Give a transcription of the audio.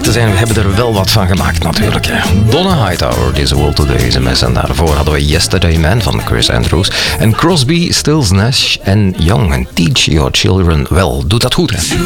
te zijn, we hebben er wel wat van gemaakt natuurlijk. Hè. Donna Hightower, This World Today SMS. En daarvoor hadden we Yesterday Man van Chris Andrews. En Crosby, Stills Nash en Young. En Teach Your Children Well. Doet dat goed, hè?